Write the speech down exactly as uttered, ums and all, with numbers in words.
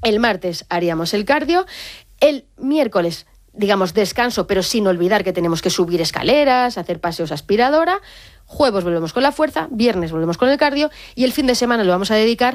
El martes haríamos el cardio. El miércoles, digamos, descanso, pero sin olvidar que tenemos que subir escaleras, hacer paseos aspiradora. Jueves volvemos con la fuerza, viernes volvemos con el cardio y el fin de semana lo vamos a dedicar